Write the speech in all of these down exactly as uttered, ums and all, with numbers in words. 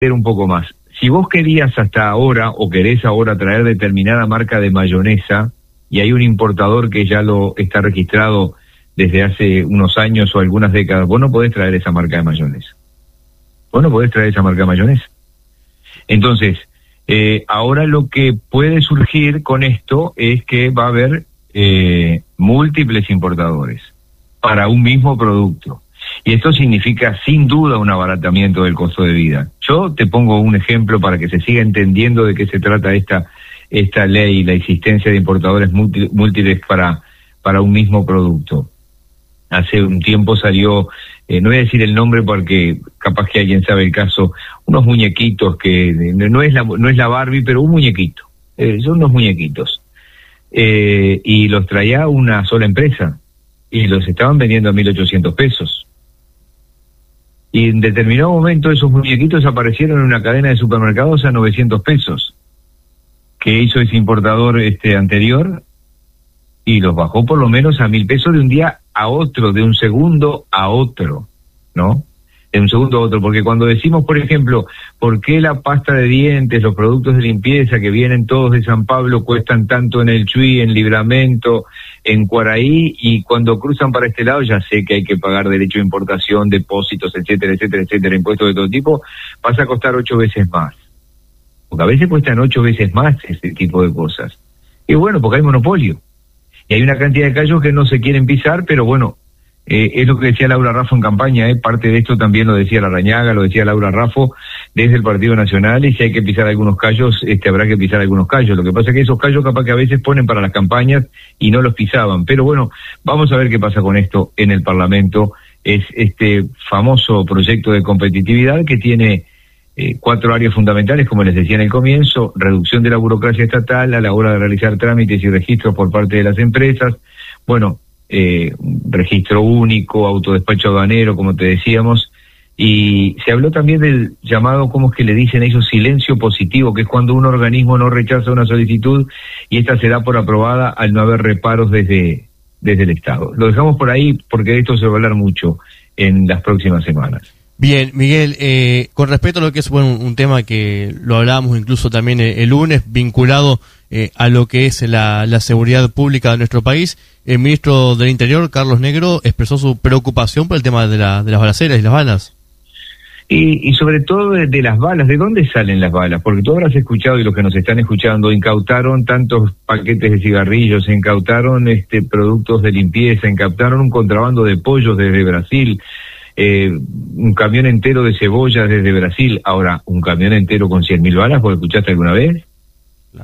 un poco más. Si vos querías hasta ahora, o querés ahora traer determinada marca de mayonesa, y hay un importador que ya lo está registrado desde hace unos años o algunas décadas, vos no podés traer esa marca de mayonesa. Vos no podés traer esa marca de mayonesa. Entonces, eh, ahora lo que puede surgir con esto es que va a haber eh, múltiples importadores para un mismo producto. Y esto significa sin duda un abaratamiento del costo de vida. Yo te pongo un ejemplo para que se siga entendiendo de qué se trata esta esta ley, la existencia de importadores múltiples para para un mismo producto. Hace un tiempo salió, eh, no voy a decir el nombre porque capaz que alguien sabe el caso, unos muñequitos que no es la no es la Barbie, pero un muñequito, eh, son unos muñequitos, eh, y los traía una sola empresa y los estaban vendiendo a mil ochocientos pesos. Y en determinado momento esos muñequitos aparecieron en una cadena de supermercados a novecientos pesos. ¿Qué hizo ese importador este anterior? Y los bajó por lo menos a mil pesos de un día a otro, de un segundo a otro, ¿no? De un segundo a otro, porque cuando decimos, por ejemplo, ¿por qué la pasta de dientes, los productos de limpieza que vienen todos de San Pablo cuestan tanto en el Chuy, en Libramento, en Cuaraí, y cuando cruzan para este lado ya sé que hay que pagar derecho de importación, depósitos, etcétera, etcétera, etcétera, impuestos de todo tipo, pasa a costar ocho veces más? Porque a veces cuestan ocho veces más este tipo de cosas. Y bueno, porque hay monopolio. Y hay una cantidad de callos que no se quieren pisar, pero bueno, eh, es lo que decía Laura Raffo en campaña, eh, parte de esto también lo decía Larrañaga, lo decía Laura Raffo desde el Partido Nacional, y si hay que pisar algunos callos, este habrá que pisar algunos callos. Lo que pasa es que esos callos capaz que a veces ponen para las campañas y no los pisaban. Pero bueno, vamos a ver qué pasa con esto en el Parlamento. Es este famoso proyecto de competitividad que tiene Eh, cuatro áreas fundamentales, como les decía en el comienzo: reducción de la burocracia estatal a la hora de realizar trámites y registros por parte de las empresas, bueno, eh, registro único, autodespacho aduanero, como te decíamos, y se habló también del llamado, ¿cómo es que le dicen ellos? Silencio positivo, que es cuando un organismo no rechaza una solicitud y esta se da por aprobada al no haber reparos desde, desde el Estado. Lo dejamos por ahí porque de esto se va a hablar mucho en las próximas semanas. Bien, Miguel, eh, con respecto a lo que es bueno, un tema que lo hablábamos incluso también el, el lunes, vinculado eh, a lo que es la, la seguridad pública de nuestro país, el ministro del Interior, Carlos Negro, expresó su preocupación por el tema de, la, de las balaceras y las balas. Y, y sobre todo de, de las balas, ¿de dónde salen las balas? Porque tú habrás escuchado, y los que nos están escuchando, incautaron tantos paquetes de cigarrillos, incautaron este productos de limpieza, incautaron un contrabando de pollos desde Brasil, Eh, un camión entero de cebollas desde Brasil. Ahora, un camión entero con cien mil balas, ¿vos escuchaste alguna vez? No.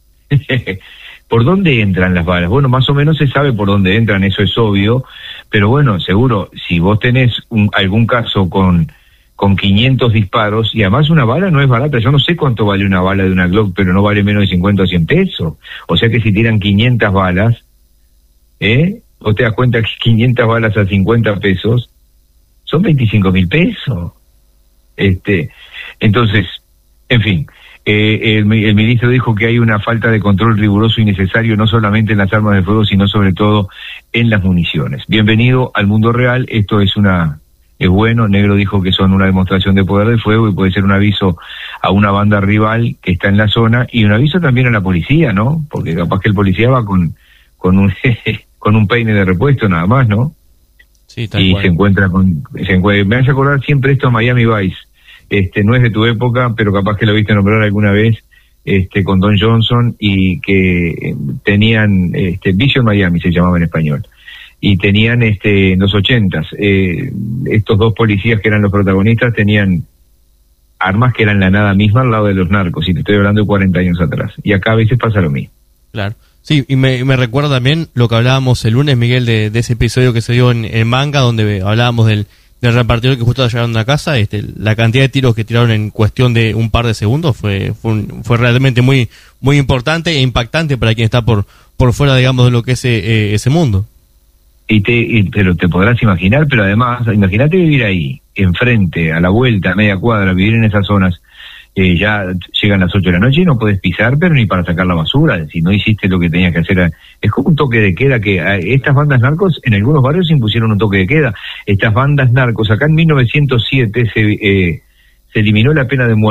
¿Por dónde entran las balas? Bueno, más o menos se sabe por dónde entran, eso es obvio, pero bueno, seguro, si vos tenés un, algún caso con, con quinientos disparos, y además una bala no es barata, yo no sé cuánto vale una bala de una Glock, pero no vale menos de cincuenta o cien pesos, o sea que si tiran quinientas balas, ¿eh? ¿Vos te das cuenta que quinientas balas a cincuenta pesos son veinticinco mil pesos? Este, entonces, en fin, eh, el, el ministro dijo que hay una falta de control riguroso y necesario, no solamente en las armas de fuego, sino sobre todo en las municiones. Bienvenido al mundo real, esto es una, es bueno. Negro dijo que son una demostración de poder de fuego y puede ser un aviso a una banda rival que está en la zona, y un aviso también a la policía, ¿no? Porque capaz que el policía va con, con un, con un peine de repuesto nada más, ¿no? Sí, tal y cual. se encuentra con se encuentra, me hace acordar siempre esto a Miami Vice, este no es de tu época, pero capaz que lo viste nombrar alguna vez, este con Don Johnson, y que eh, tenían este Vision Miami se llamaba en español, y tenían este en los ochentas eh, estos dos policías que eran los protagonistas tenían armas que eran la nada misma al lado de los narcos, y te estoy hablando de cuarenta años atrás, y acá a veces pasa lo mismo. Claro. Sí, y me, me recuerda también lo que hablábamos el lunes, Miguel, de, de ese episodio que se dio en, en Manga, donde hablábamos del, del repartidor que justo llegaron a casa. Este, la cantidad de tiros que tiraron en cuestión de un par de segundos fue fue, un, fue realmente muy muy importante e impactante para quien está por por fuera, digamos, de lo que es eh, ese mundo. Y te, y, pero te podrás imaginar, pero además, imagínate vivir ahí, enfrente, a la vuelta, a media cuadra, vivir en esas zonas. Eh, ya llegan las ocho de la noche y no podés pisar, pero ni para sacar la basura, si no hiciste lo que tenías que hacer. Es como un toque de queda, que a estas bandas narcos en algunos barrios impusieron un toque de queda. Estas bandas narcos, acá en mil novecientos siete se, eh, se eliminó la pena de muerte.